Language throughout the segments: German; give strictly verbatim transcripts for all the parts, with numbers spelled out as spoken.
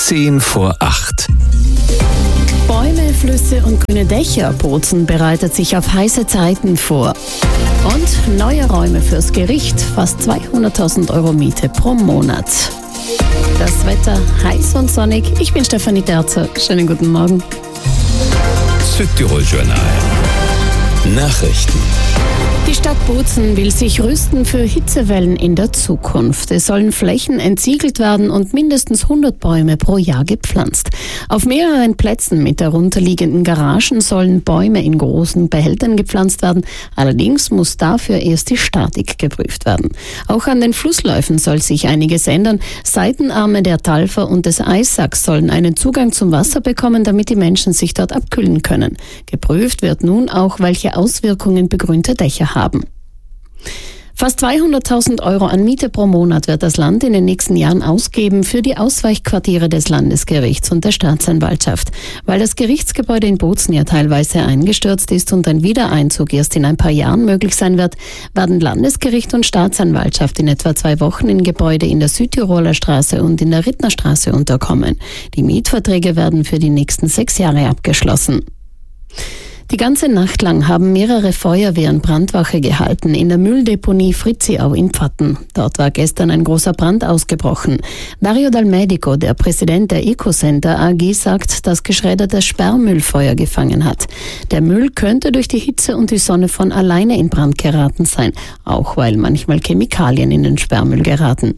Zehn vor acht. Bäume, Flüsse und grüne Dächer. Bozen bereitet sich auf heiße Zeiten vor. Und neue Räume fürs Gericht. Fast zweihunderttausend Euro Miete pro Monat. Das Wetter heiß und sonnig. Ich bin Stefanie Terzer. Schönen guten Morgen. Südtirol-Journal. Nachrichten. Die Stadt Bozen will sich rüsten für Hitzewellen in der Zukunft. Es sollen Flächen entsiegelt werden und mindestens hundert Bäume pro Jahr gepflanzt. Auf mehreren Plätzen mit darunterliegenden Garagen sollen Bäume in großen Behältern gepflanzt werden. Allerdings muss dafür erst die Statik geprüft werden. Auch an den Flussläufen soll sich einiges ändern. Seitenarme der Talfer und des Eissacks sollen einen Zugang zum Wasser bekommen, damit die Menschen sich dort abkühlen können. Geprüft wird nun auch, welche Auswirkungen begrünte Dächer haben. Fast zweihunderttausend Euro an Miete pro Monat wird das Land in den nächsten Jahren ausgeben für die Ausweichquartiere des Landesgerichts und der Staatsanwaltschaft. Weil das Gerichtsgebäude in Bozen ja teilweise eingestürzt ist und ein Wiedereinzug erst in ein paar Jahren möglich sein wird, werden Landesgericht und Staatsanwaltschaft in etwa zwei Wochen in Gebäude in der Südtiroler Straße und in der Rittnerstraße unterkommen. Die Mietverträge werden für die nächsten sechs Jahre abgeschlossen. Die ganze Nacht lang haben mehrere Feuerwehren Brandwache gehalten in der Mülldeponie Fritziau in Pfatten. Dort war gestern ein großer Brand ausgebrochen. Dario Dal Medico, der Präsident der Ecocenter A G, sagt, dass geschreddertes Sperrmüll Feuer gefangen hat. Der Müll könnte durch die Hitze und die Sonne von alleine in Brand geraten sein, auch weil manchmal Chemikalien in den Sperrmüll geraten.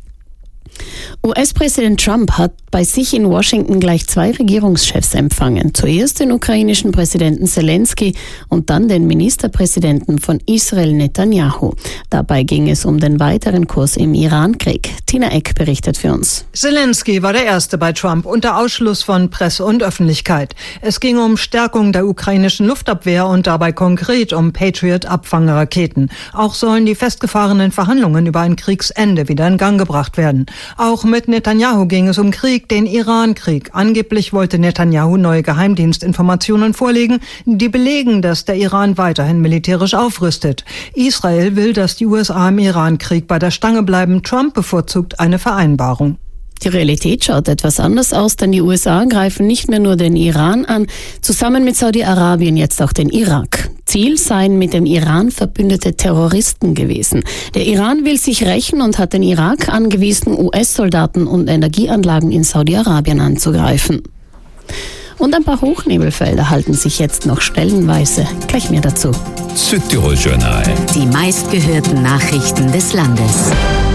U S-Präsident Trump hat bei sich in Washington gleich zwei Regierungschefs empfangen. Zuerst den ukrainischen Präsidenten Zelensky und dann den Ministerpräsidenten von Israel Netanyahu. Dabei ging es um den weiteren Kurs im Iran-Krieg. Tina Eck berichtet für uns. Zelensky war der Erste bei Trump unter Ausschluss von Presse und Öffentlichkeit. Es ging um Stärkung der ukrainischen Luftabwehr und dabei konkret um Patriot-Abfangraketen. Auch sollen die festgefahrenen Verhandlungen über ein Kriegsende wieder in Gang gebracht werden. Auch mit Netanyahu ging es um Krieg, den Iran-Krieg. Angeblich wollte Netanyahu neue Geheimdienstinformationen vorlegen, die belegen, dass der Iran weiterhin militärisch aufrüstet. Israel will, dass die U S A im Iran-Krieg bei der Stange bleiben. Trump bevorzugt eine Vereinbarung. Die Realität schaut etwas anders aus, denn die U S A greifen nicht mehr nur den Iran an, zusammen mit Saudi-Arabien jetzt auch den Irak. Ziel seien mit dem Iran verbündete Terroristen gewesen. Der Iran will sich rächen und hat den Irak angewiesen, U S-Soldaten und Energieanlagen in Saudi-Arabien anzugreifen. Und ein paar Hochnebelfelder halten sich jetzt noch stellenweise. Gleich mehr dazu. Südtirol-Journal. Die meistgehörten Nachrichten des Landes.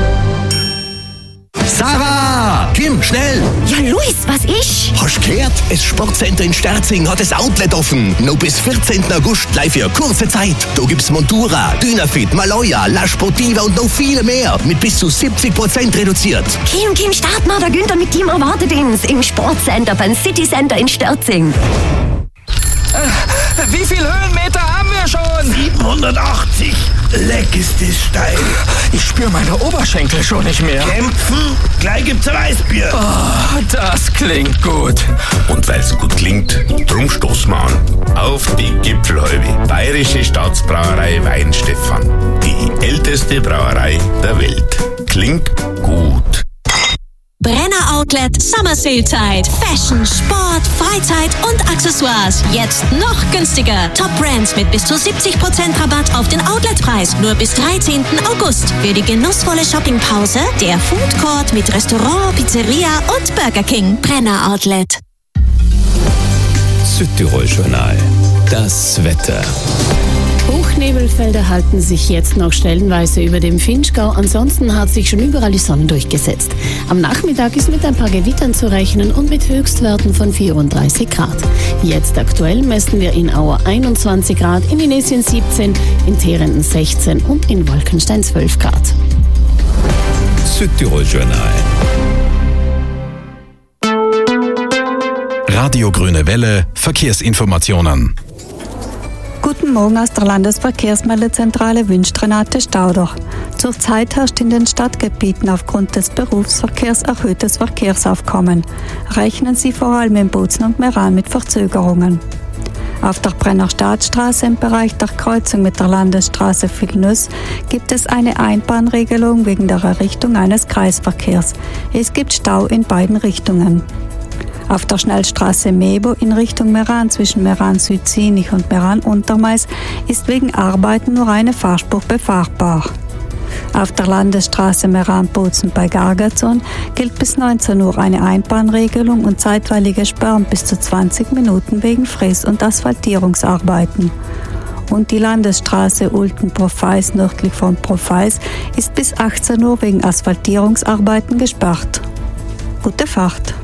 Sarah! Kim, schnell! Ja, Luis, was ich? Hast du gehört? Das Sportcenter in Sterzing hat das Outlet offen. Noch bis vierzehnten August gleich für kurze Zeit. Da gibt's Montura, Dynafit, Maloja, La Sportiva und noch viele mehr. Mit bis zu siebzig Prozent reduziert. Kim, Kim, start mal, der Günther mit Team erwartet uns im Sportcenter beim City Center in Sterzing. Äh, wie viele Höhenmeter haben wir schon? siebenhundertachtzig. Leck ist das steil. Ich spüre meine Oberschenkel schon nicht mehr. Kämpfen? Gleich gibt's ein Weißbier. Oh, das klingt gut. Und weil's gut klingt, drum stoßen wir an. Auf die Gipfelhäube. Bayerische Staatsbrauerei Weinstefan. Die älteste Brauerei der Welt. Klingt gut. Brenner Outlet Summer Sale Zeit. Fashion, Sport, Freizeit und Accessoires. Jetzt noch günstiger. Top Brands mit bis zu siebzig Prozent Rabatt auf den Outletpreis. Nur bis dreizehnten August. Für die genussvolle Shoppingpause der Food Court mit Restaurant, Pizzeria und Burger King. Brenner Outlet. Südtirol-Journal. Das Wetter. Hochnebelfelder halten sich jetzt noch stellenweise über dem Vinschgau. Ansonsten hat sich schon überall die Sonne durchgesetzt. Am Nachmittag ist mit ein paar Gewittern zu rechnen und mit Höchstwerten von vierunddreißig Grad. Jetzt aktuell messen wir in Auer einundzwanzig Grad, in Inesien siebzehn, in Terenden sechzehn und in Wolkenstein zwölf Grad. Südtirol-Journal. Radio Grüne Welle, Verkehrsinformationen. Guten Morgen aus der Landesverkehrsmeldezentrale wünscht Renate Stauder. Zurzeit herrscht in den Stadtgebieten aufgrund des Berufsverkehrs erhöhtes Verkehrsaufkommen. Rechnen Sie vor allem in Bozen und Meran mit Verzögerungen. Auf der Brenner Staatsstraße im Bereich der Kreuzung mit der Landesstraße Vilnius gibt es eine Einbahnregelung wegen der Errichtung eines Kreisverkehrs. Es gibt Stau in beiden Richtungen. Auf der Schnellstraße Mebo in Richtung Meran zwischen Meran Südzinich und Meran Untermais ist wegen Arbeiten nur eine Fahrspur befahrbar. Auf der Landesstraße Meran-Bozen bei Gargazon gilt bis neunzehn Uhr eine Einbahnregelung und zeitweilige Sperren bis zu zwanzig Minuten wegen Fräs- und Asphaltierungsarbeiten. Und die Landesstraße Ulten-Profeis nördlich von Profeis ist bis achtzehn Uhr wegen Asphaltierungsarbeiten gesperrt. Gute Fahrt!